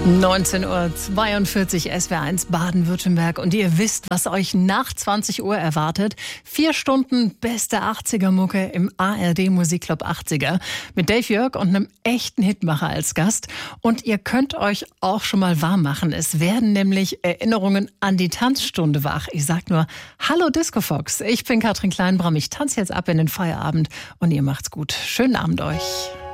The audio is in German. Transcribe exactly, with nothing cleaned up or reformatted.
neunzehn Uhr zweiundvierzig, S W R eins Baden-Württemberg. Und ihr wisst, was euch nach zwanzig Uhr erwartet. Vier Stunden beste achtziger-Mucke im A R D Musikclub achtziger mit Dave Jörg und einem echten Hitmacher als Gast. Und ihr könnt euch auch schon mal warm machen. Es werden nämlich Erinnerungen an die Tanzstunde wach. Ich sag nur, hallo Disco Fox. Ich bin Katrin Kleinbram. Ich tanze jetzt ab in den Feierabend und ihr macht's gut. Schönen Abend euch.